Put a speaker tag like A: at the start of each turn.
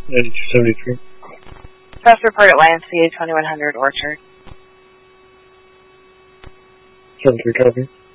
A: 9273.
B: Press report at YMCA 2100 Orchard.
A: 73 copy.